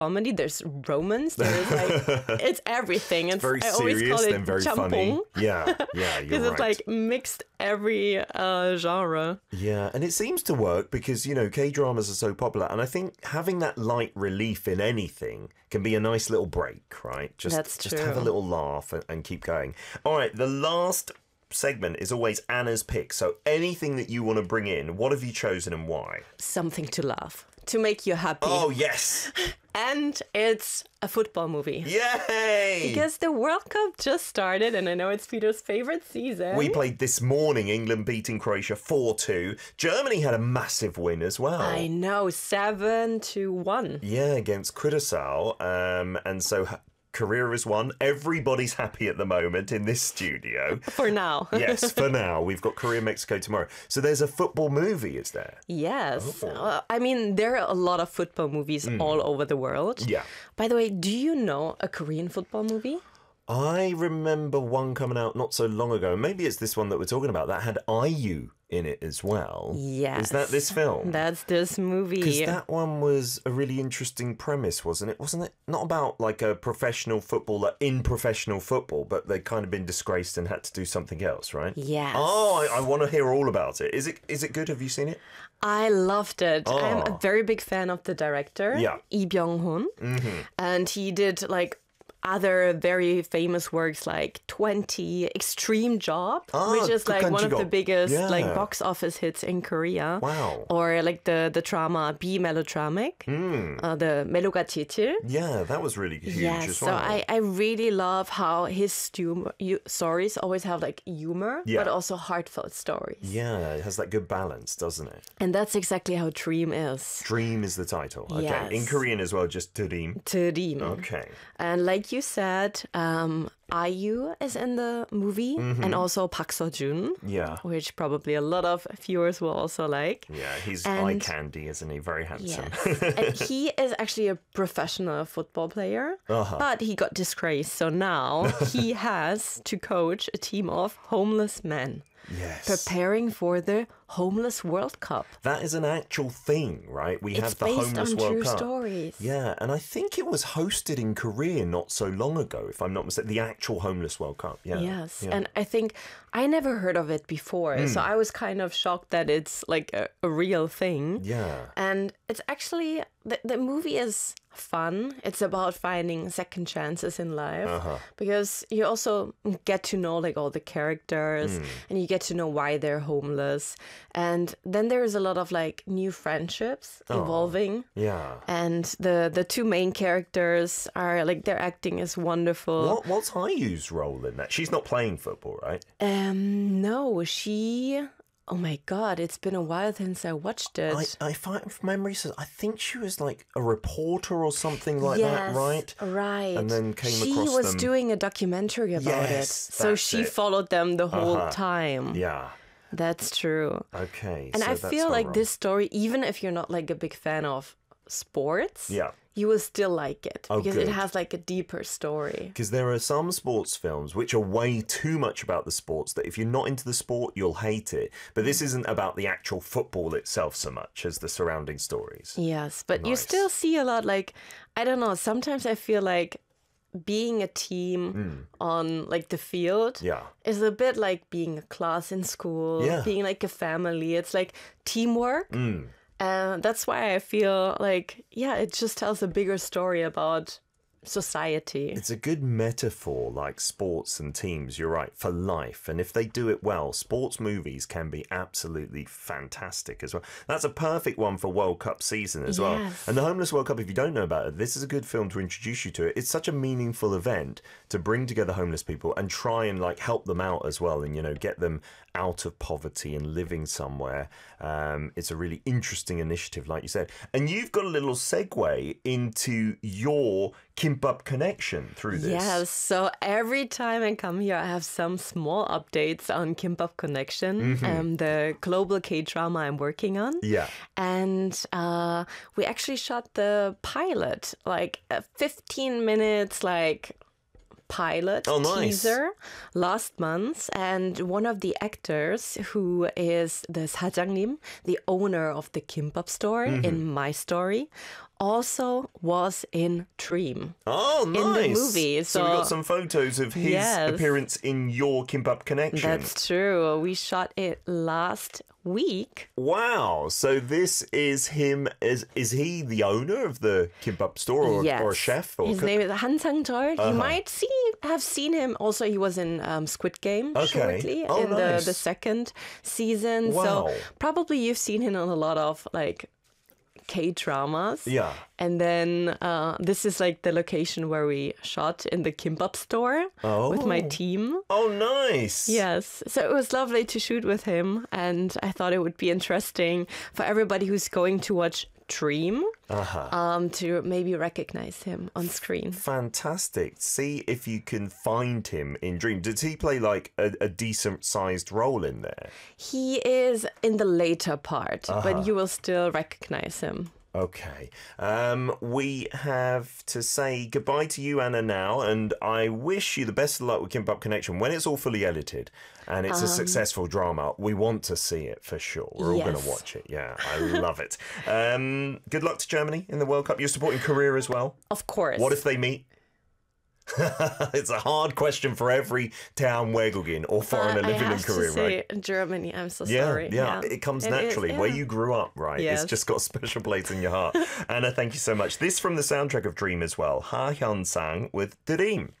comedy, there's romance, there's like, it's everything. It's very serious, then very funny. Yeah, you're because right. it's like mixed every genre. Yeah, and it seems to work because, you know, K-dramas are so popular. And I think having that light relief in anything can be a nice little break, right? That's Just true. have a little laugh and keep going. All right, the last segment is always Anna's pick. So anything that you want to bring in, what have you chosen and why? Something to laugh, to make you happy. Oh, yes. And it's a football movie. Yay! Because the World Cup just started, and I know it's Peter's favorite season. We played this morning, England beating Croatia 4-2. Germany had a massive win as well. I know, 7-1. Yeah, against Curaçao. And so Korea has won. Everybody's happy at the moment in this studio. For now. Yes, for now. We've got Korea-Mexico tomorrow. So there's a football movie, is there? Yes. Oh. I mean, there are a lot of football movies all over the world. Yeah. By the way, do you know a Korean football movie? I remember one coming out not so long ago. Maybe it's this one that we're talking about that had IU in it as well. Yes. Is that this film? That's this movie. Because that one was a really interesting premise, wasn't it? Wasn't it not about like a professional footballer in professional football, but they'd kind of been disgraced and had to do something else, right? Yes. Oh, I want to hear all about it. Is it good? Have you seen it? I loved it. Oh. I'm a very big fan of the director, Yeah. Lee Byung-hun. And he did like other very famous works like 20, Extreme Job, which is like one of the Kukkanjigok. biggest Yeah. like box office hits in Korea. Wow. Or like the drama Be Melodramatic, the Melo가 지칠. Yeah, that was really huge Yes, as so well. I really love how his stories always have like humor, Yeah. but also heartfelt stories. Yeah, it has that good balance, doesn't it? And that's exactly how Dream is. Dream is the title. Okay. Yes. In Korean as well, just Dream. Dream. Okay. And like you said, IU is in the movie, and also Park Seo-joon, Yeah. which probably a lot of viewers will also like. Yeah, he's And- eye candy, isn't he? Very handsome. Yes. And he is actually a professional football player, but he got disgraced. So now he has to coach a team of homeless men Yes. preparing for the Homeless World Cup. That is an actual thing, right? We It's have the based Homeless on World true Cup. stories. Yeah, and I think it was hosted in Korea not so long ago, if I'm not mistaken. The actual Homeless World Cup. Yeah. Yes. Yeah. And I think I never heard of it before. So I was kind of shocked that it's like a real thing. Yeah. And it's actually, the movie is fun. It's about finding second chances in life because you also get to know like all the characters and you get to know why they're homeless. And then there's a lot of like new friendships evolving. Yeah. And the two main characters are like, their acting is wonderful. What's IU's role in that? She's not playing football, right? No, she. Oh my God, it's been a while since I watched it. I find, if memory says, I think she was like a reporter or something like that, right? Right. And then came she across was them. doing a documentary about it. Yes, So that's she it. followed them the whole time. Yeah. That's true. Okay. And so I that's feel her like role. this story, even if you're not like a big fan of sports, Yeah. you will still like it Oh, because good. it has like a deeper story. Because there are some sports films which are way too much about the sports that if you're not into the sport, you'll hate it. But this isn't about the actual football itself so much as the surrounding stories. Yes, but you Nice. still see a lot like, I don't know, sometimes I feel like being a team on like the field Yeah. is a bit like being a class in school, Yeah. being like a family. It's like teamwork. And that's why I feel like, yeah, it just tells a bigger story about society. It's a good metaphor, like sports and teams, you're right, for life. And if they do it well, sports movies can be absolutely fantastic as well. That's a perfect one for World Cup season as well. Yes. And the Homeless World Cup, if you don't know about it, this is a good film to introduce you to it. It's such a meaningful event to bring together homeless people and try and like help them out as well and, you know, get them out of poverty and living somewhere. It's a really interesting initiative, like you said. And you've got a little segue into your Kimbap connection through this. Yes, so every time I come here, I have some small updates on Kimbap Connection, the global K-drama I'm working on. Yeah. And we actually shot the pilot, like 15 minutes, like pilot Oh, nice. teaser last month, and one of the actors who is the 사장님, the owner of the kimbap store in my story, also was in Dream. Oh, nice. In the movie. So we got some photos of his appearance in your Kimbap Connection. That's true. We shot it last week. Wow. So this is him. Is he the owner of the Kimbap store or a chef? Or his name is Han Sang-chul. You might have seen him. Also, he was in Squid Game shortly in the second season. Wow. So probably you've seen him on a lot of like K-dramas. Yeah. And then this is like the location where we shot in the Kimbap store with my team. Oh, nice. Yes. So it was lovely to shoot with him. And I thought it would be interesting for everybody who's going to watch Dream to maybe recognize him on screen. Fantastic. See if you can find him in Dream. Does he play like a decent sized role in there? He is in the later part, but you will still recognize him. Okay. We have to say goodbye to you, Anna, now, and I wish you the best of luck with Kimbap Connection. When it's all fully edited and it's a successful drama, we want to see it for sure. We're all going to watch it. Yeah, I love it. Good luck to Germany in the World Cup. You're supporting Korea as well? Of course. What if they meet? It's a hard question for every town Wegelgin or foreigner living in Korea, right? Germany, I'm so sorry. Yeah, it comes naturally. Where you grew up, right? Yes. It's just got a special place in your heart. Anna, thank you so much. This from the soundtrack of Dream as well. Ha Hyun Sang with Dream.